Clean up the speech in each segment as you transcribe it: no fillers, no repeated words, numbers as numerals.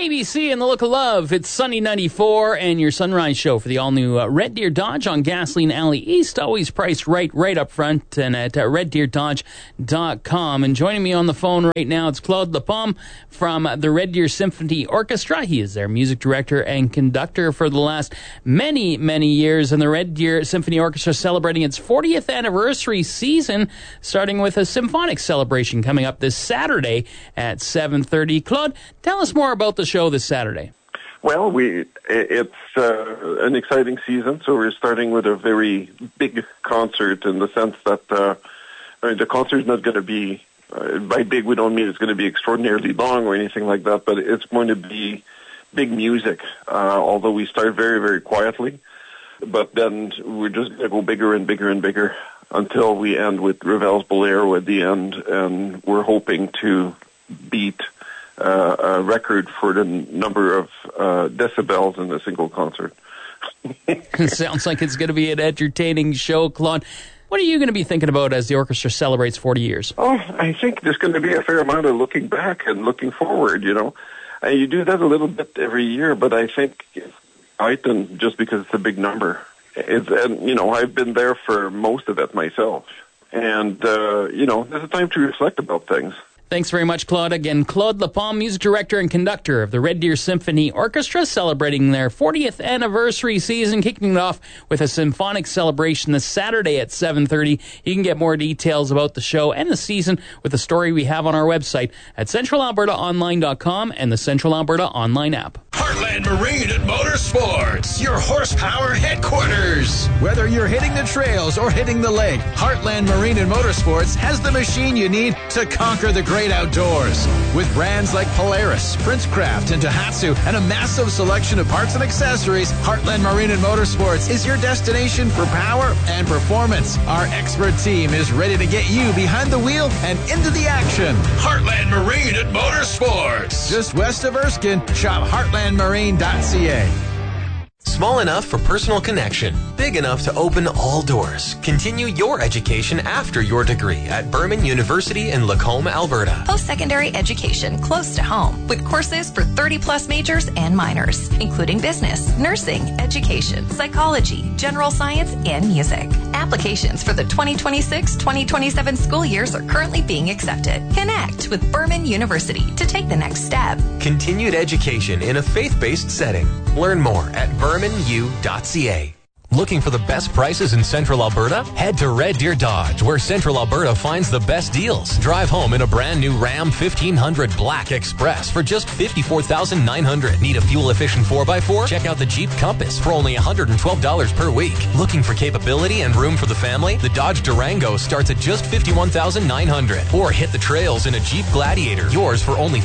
ABC and the Look of Love. It's Sunny 94 and your Sunrise Show for the all-new Red Deer Dodge on Gasoline Alley East. Always priced right up front and at reddeerdodge.com. And joining me on the phone right now, it's Claude Lepom from the Red Deer Symphony Orchestra. He is their music director and conductor for the last many years. And the Red Deer Symphony Orchestra celebrating its 40th anniversary season, starting with a symphonic celebration coming up this Saturday at 7:30. Claude, tell us more about the show this Saturday. Well, it's an exciting season, so we're starting with a very big concert in the sense that the concert's not going to be, by big we don't mean it's going to be extraordinarily long or anything like that, but it's going to be big music, although we start very, very quietly. But then we're just going to go bigger and bigger and bigger until we end with Ravel's Bolero at the end, and we're hoping to beat a record for the number of decibels in a single concert. It sounds like it's going to be an entertaining show, Claude. What are you going to be thinking about as the orchestra celebrates 40 years? Oh, I think there's going to be a fair amount of looking back and looking forward, you know. You do that a little bit every year, but I think it's heightened just because it's a big number. I've been there for most of it myself. And, there's a time to reflect about things. Thanks very much, Claude. Again, Claude Lepom, music director and conductor of the Red Deer Symphony Orchestra, celebrating their 40th anniversary season, kicking it off with a symphonic celebration this Saturday at 7:30. You can get more details about the show and the season with the story we have on our website at centralalbertaonline.com and the Central Alberta Online app. Heartland Marine and Motorsports, your horsepower headquarters. Whether you're hitting the trails or hitting the lake, Heartland Marine and Motorsports has the machine you need to conquer the great outdoors. With brands like Polaris, Princecraft, and Tohatsu, and a massive selection of parts and accessories, Heartland Marine and Motorsports is your destination for power and performance. Our expert team is ready to get you behind the wheel and into the action. Heartland Marine and Motorsports. Just west of Erskine, shop heartlandmarine.ca. Small enough for personal connection, big enough to open all doors. Continue your education after your degree at Berman University in Lacombe, Alberta. Post-secondary education close to home with courses for 30-plus majors and minors, including business, nursing, education, psychology, general science, and music. Applications for the 2026-2027 school years are currently being accepted. Connect with Berman University to take the next step. Continued education in a faith-based setting. Learn more at bermanu.ca. Looking for the best prices in Central Alberta? Head to Red Deer Dodge, where Central Alberta finds the best deals. Drive home in a brand new Ram 1500 Black Express for just $54,900. Need a fuel-efficient 4x4? Check out the Jeep Compass for only $112 per week. Looking for capability and room for the family? The Dodge Durango starts at just $51,900. Or hit the trails in a Jeep Gladiator, yours for only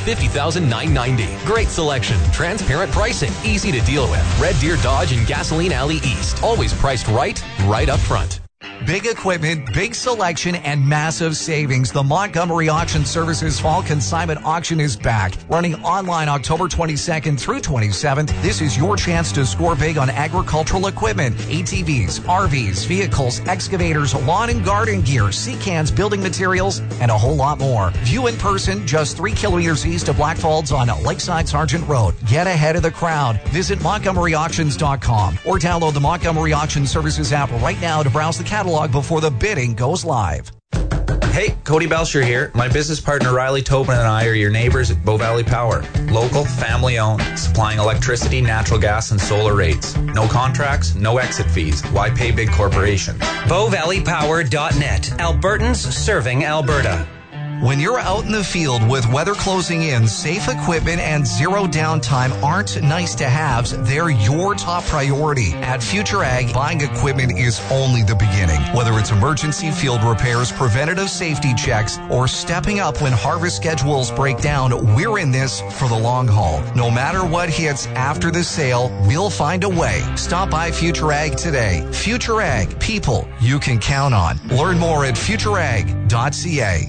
$50,990. Great selection, transparent pricing, easy to deal with. Red Deer Dodge in Gasoline Alley East. Always priced right up front. Big equipment, big selection, and massive savings. The Montgomery Auction Services Fall Consignment Auction is back. Running online October 22nd through 27th, this is your chance to score big on agricultural equipment, ATVs, RVs, vehicles, excavators, lawn and garden gear, sea cans, building materials, and a whole lot more. View in person just 3 kilometers east of Blackfalds on Lakeside Sargent Road. Get ahead of the crowd. Visit MontgomeryAuctions.com or download the Montgomery Auction Services app right now to browse the catalog before the bidding goes live. Hey, Cody Belcher here. My business partner Riley Tobin and I are your neighbors at Bow Valley Power. Local, family-owned, supplying electricity, natural gas, and solar rates. No contracts, no exit fees. Why pay big corporations? BowValleyPower.net. Albertans serving Alberta. When you're out in the field with weather closing in, safe equipment and zero downtime aren't nice to haves. They're your top priority. At Future Ag, buying equipment is only the beginning. Whether it's emergency field repairs, preventative safety checks, or stepping up when harvest schedules break down, we're in this for the long haul. No matter what hits after the sale, we'll find a way. Stop by Future Ag today. Future Ag, people you can count on. Learn more at futureag.ca.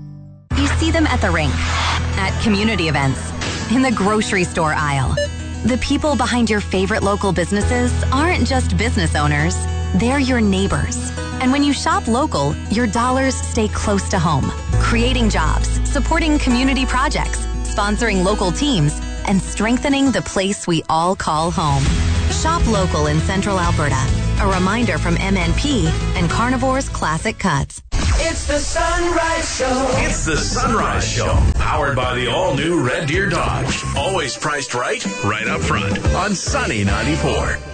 You see them at the rink, at community events, in the grocery store aisle. The people behind your favorite local businesses aren't just business owners, they're your neighbors. And when you shop local, your dollars stay close to home, creating jobs, supporting community projects, sponsoring local teams, and strengthening the place we all call home. Shop local in Central Alberta. A reminder from MNP and Carnivore's Classic Cuts. It's the Sunrise Show. It's the Sunrise Show. Powered by the all-new Red Deer Dodge. Always priced right up front on Sunny 94.